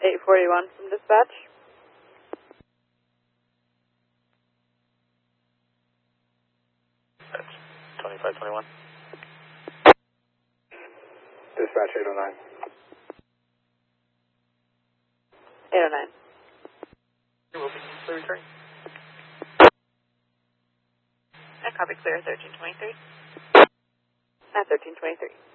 841 from dispatch. That's 2521. Dispatch 809. 809. You will be clear returning. I copy clear 1323. 1323.